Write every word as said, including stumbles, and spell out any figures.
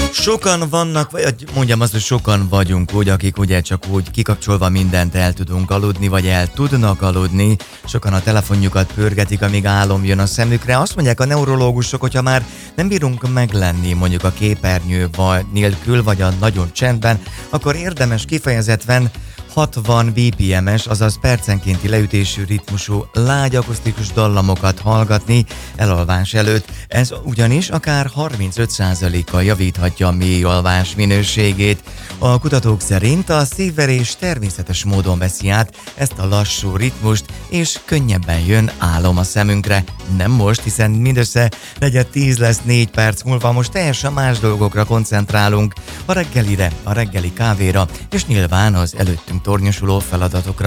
Sokan vannak, vagy mondjam azt, hogy sokan vagyunk úgy, akik ugye csak úgy kikapcsolva mindent el tudunk aludni, vagy el tudnak aludni. Sokan a telefonjukat pörgetik, amíg álom jön a szemükre. Azt mondják a neurológusok, hogyha már nem bírunk meglenni mondjuk a képernyő vagy nélkül, vagy a nagyon csendben, akkor érdemes kifejezetten hatvan bé pé em-es, azaz percenkénti leütésű ritmusú lágy akusztikus dallamokat hallgatni elalvás előtt. Ez ugyanis akár harmincöt százalékkal javíthatja a mély alvás minőségét. A kutatók szerint a szívverés természetes módon veszi át ezt a lassú ritmust, és könnyebben jön álom a szemünkre. Nem most, hiszen mindössze negyed tíz lesz négy perc múlva, most teljesen más dolgokra koncentrálunk. A reggelire, a reggeli kávéra, és nyilván az előttünk tornyosuló feladatokra.